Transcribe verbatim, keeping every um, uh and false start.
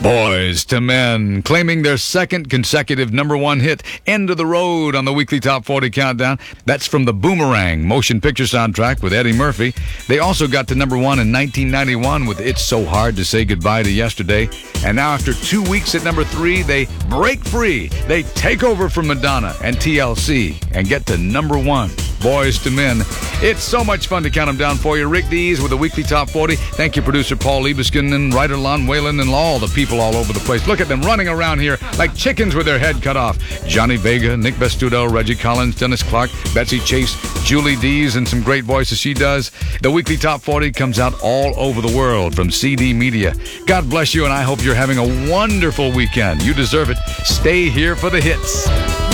Boys to Men, claiming their second consecutive number one hit, End of the Road, on the weekly Top forty Countdown. That's from the Boomerang motion picture soundtrack with Eddie Murphy. They also got to number one in nineteen ninety-one with It's So Hard to Say Goodbye to Yesterday. And now after two weeks at number three, they break free. They take over from Madonna and T L C and get to number one. Boys to Men. It's so much fun to count them down for you. Rick Dees with the weekly Top forty. Thank you, producer Paul Liebeskin and writer Lon Whalen and all the people all over the place. Look at them running around here like chickens with their head cut off. Johnny Vega, Nick Bestudo, Reggie Collins, Dennis Clark, Betsy Chase, Julie Dees, and some great voices she does. The weekly Top forty comes out all over the world from C D Media. God bless you, and I hope you're having a wonderful weekend. You deserve it. Stay here for the hits.